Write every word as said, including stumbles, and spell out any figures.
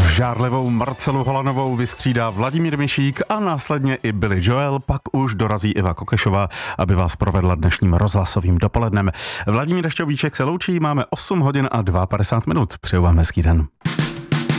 Žárlivou Marcelu Holanovou vystřídá Vladimír Mišík a následně i Billy Joel, pak už dorazí Iva Kokešová, aby vás provedla dnešním rozhlasovým dopolednem. Vladimír Šťovíček se loučí, máme osm hodin a padesát dva minut. Přeju vám hezký den.